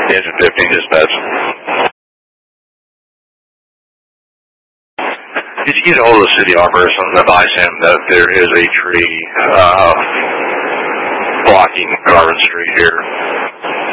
Engine 15 dispatch. Did you get a hold of the city officer and advise him that there is a tree blocking Garvin Street here?